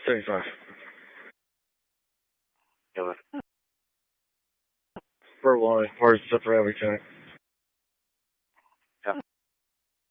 75. Yeah, For one, parts up for every tank.